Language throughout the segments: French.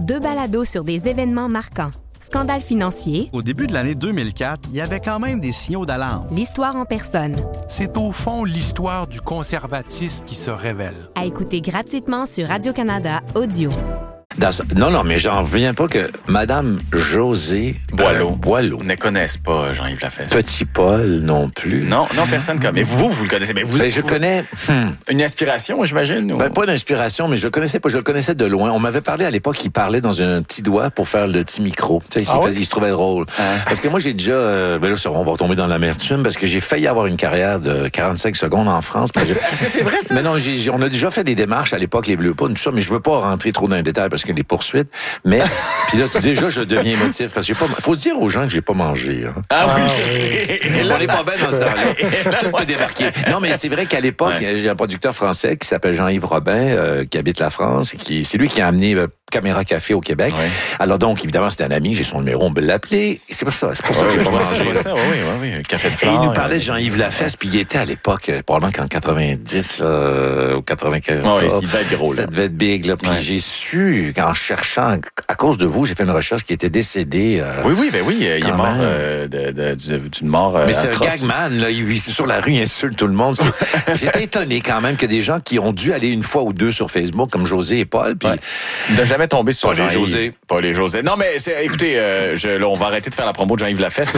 2 balados sur des événements marquants. Scandale financier. Au début de l'année 2004, il y avait quand même des signaux d'alarme. L'histoire en personne. C'est au fond l'histoire du conservatisme qui se révèle. À écouter gratuitement sur Radio-Canada Audio. Non, mais j'en reviens pas que Madame Josée Boileau ne connaissent pas Jean-Yves Lafesse. Petit Paul non plus. Non, personne connaît. Mais vous le connaissez. Mais je connais. Une inspiration, j'imagine? Ou... Pas d'inspiration, mais je connaissais pas. Je le connaissais de loin. On m'avait parlé à l'époque, il parlait dans un petit doigt pour faire le petit micro. Tu sais, il se trouvait drôle. Parce que moi, j'ai déjà... là, on va retomber dans l'amertume parce que j'ai failli avoir une carrière de 45 secondes en France. Est-ce que c'est vrai, ça? Mais non, on a déjà fait des démarches à l'époque, les Bleus Poudres, tout ça, mais je veux pas rentrer trop dans les détails parce que les poursuites. Mais, puis là, déjà, je deviens émotif parce que faut dire aux gens que j'ai pas mangé. Hein. Ah oui, je sais. On n'est pas bien dans ce temps-là. Tout peut débarquer. Non, mais c'est vrai qu'à l'époque, j'ai un producteur français qui s'appelle Jean-Yves Robin, qui habite la France et c'est lui qui a amené Caméra Café au Québec. Ouais. Alors donc, évidemment, c'était un ami, j'ai son numéro, on peut l'appeler. C'est pour ça que j'ai pas mangé. Oui, Café de Flore. Et il nous parlait de Jean-Yves Lafesse, puis il était à l'époque, probablement qu'en 90 ou 94. Oui, il devait être gros. Ça devait être big. Là. Puis j'ai su, en cherchant, à cause de vous, j'ai fait une recherche qui était décédé. Oui, il est mort d'une mort mais c'est atroce. Un gagman, là. Il sur la rue, il insulte tout le monde. J'étais étonné quand même que des gens qui ont dû aller une fois ou deux sur Facebook, comme José et Paul, puis... De jamais tomber sur Jean-Yves. José. Pas les José. Non, mais écoutez, là, on va arrêter de faire la promo de Jean-Yves Lafesse.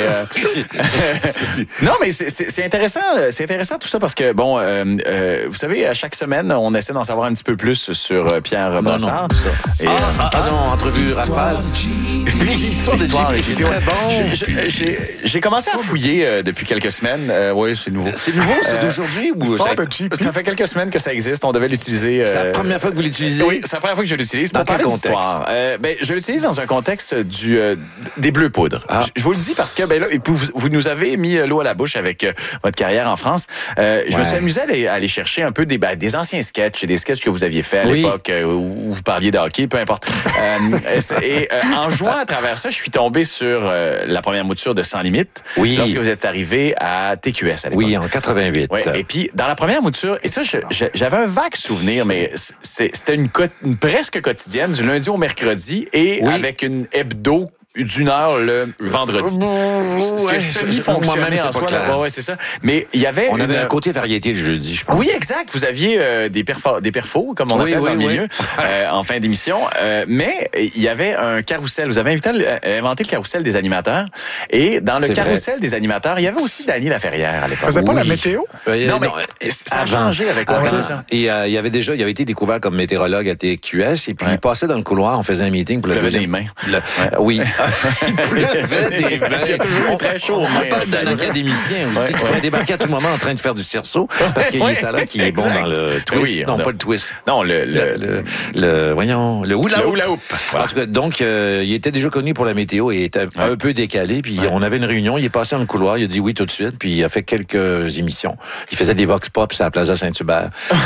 Non, mais c'est intéressant. C'est intéressant tout ça parce que, bon, vous savez, à chaque semaine, on essaie d'en savoir un petit peu plus sur Pierre Brassard. Non, entrevue rafale. L'histoire de JP. Très bon. J'ai commencé à fouiller depuis quelques semaines. Oui, c'est nouveau. C'est nouveau, c'est d'aujourd'hui ou ça fait quelques semaines que ça existe. On devait l'utiliser. C'est la première fois que vous l'utilisez? Oui, c'est la première fois que je l'utilise. Dans quel contexte? Je l'utilise dans un contexte des Bleus Poudres. Je vous le dis parce que là, vous nous avez mis l'eau à la bouche avec votre carrière en France. Je me suis amusé à aller chercher un peu des anciens sketchs, des sketchs que vous aviez fait à l'époque où vous parliez de hockey, peu importe. En jouant à travers ça, je suis tombé sur la première mouture de Sans Limite lorsque vous êtes arrivé à TQS à l'époque. Oui, en 88. Ouais, et puis, dans la première mouture, et ça, j'avais un vague souvenir, mais c'était une presque quotidienne, du lundi au mercredi, et avec une hebdo d'une heure le vendredi. Ce que semi-fonctionnait en soi. Ouais, c'est ça. Mais il y avait... On avait un côté variété le jeudi, je pense. Oui, exact. Vous aviez des perfos, comme on appelle dans le milieu, en fin d'émission. Mais il y avait un carrousel. Vous avez inventé le carrousel des animateurs. Et dans le carrousel des animateurs, il y avait aussi Dany Laferrière à l'époque. Faisait pas la météo? Non, mais ça a changé avec c'est ça. Et il avait été découvert comme météorologue à TQS. Et puis il passait dans le couloir, on faisait un meeting pour le deuxième. Des mains. Oui. Il pleuvait des mains. Il y a toujours très chaud. On parle d'un académicien aussi qui pourrait débarquer à tout moment en train de faire du cerceau parce qu'il y a ça là qui est bon dans le twist. Non, pas le twist. Non, le hula hoop. En tout cas, donc, il était déjà connu pour la météo et était un peu décalé. Puis on avait une réunion, il est passé dans le couloir, il a dit oui tout de suite, puis il a fait quelques émissions. Il faisait des vox pop à la Plaza Saint-Hubert.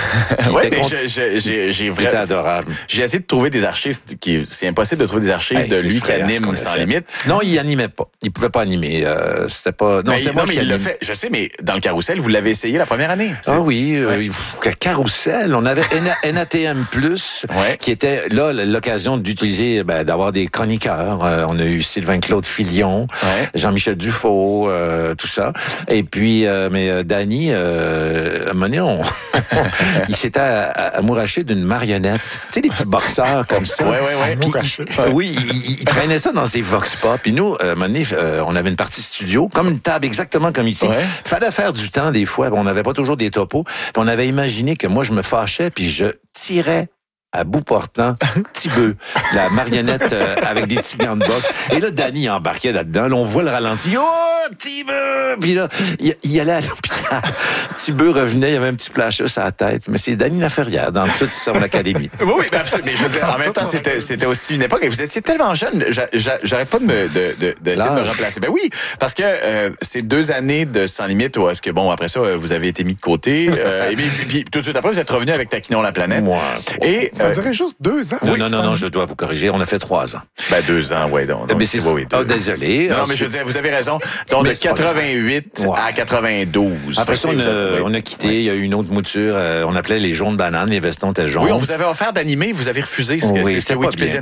C'était adorable. J'ai essayé de trouver des archives, c'est impossible de trouver des archives de lui qui anime Sans Limite. Non, il animait pas. Il pouvait pas animer. C'était pas. Non, c'est moi qui il l'a fait. Je sais, mais dans le carrousel, vous l'avez essayé la première année. Ah oui, carrousel. On avait NATM+, qui était là l'occasion d'utiliser, d'avoir des chroniqueurs. On a eu Sylvain-Claude Filion, Jean-Michel Dufault, tout ça. Et puis, mais Dany, à un moment donné, il s'était amouraché d'une marionnette. Tu sais, des petits boxeurs comme ça. Oui, il traînait ça dans ses vox pop. Puis nous, à un moment donné, on avait une partie studio, comme une table exactement comme ici. Fallait faire du temps des fois. On n'avait pas toujours des topos. Puis on avait imaginé que moi, je me fâchais puis je tirais à bout portant, petit bœuf, la marionnette avec des petits gants de boxe. Et là, Dany embarquait là-dedans. Là, on voit le ralenti. Oh, petit bœuf! Puis là, il allait à l'hôpital. Petit bœuf revenait, il y avait un petit plâcheux sur la tête. Mais c'est Dany Laferrière dans toute son académie. Oui, absolument. Mais je veux dire, en même temps, c'était aussi une époque. Et vous étiez tellement jeune, j'arrête pas d'essayer de me remplacer. Ben oui, parce que ces 2 années de Sans Limite, où est-ce que, bon, après ça, vous avez été mis de côté. Et puis tout de suite après, vous êtes revenu avec Taquinons la planète. Moi. Et ça durait juste 2 ans. Non, je dois vous corriger. On a fait 3 ans. 2 ans, oui. Donc, mais c'est désolé. Non, mais je veux dire, vous avez raison. Disons, de 88 à 92. Après ça, on a quitté. Il y a eu une autre mouture. On appelait les jaunes bananes. Les vestons étaient jaunes. Oui, on vous avait offert d'animer. Vous avez refusé. C'est ce que Wikipédia